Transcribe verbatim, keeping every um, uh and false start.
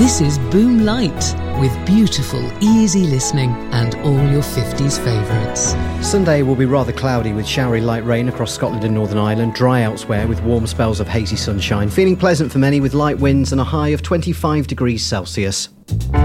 This is Boom Light, with beautiful, easy listening and all your fifties favourites. Sunday will be rather cloudy with showery light rain across Scotland and Northern Ireland, dry elsewhere with warm spells of hazy sunshine. Feeling pleasant for many with light winds and a high of twenty-five degrees Celsius.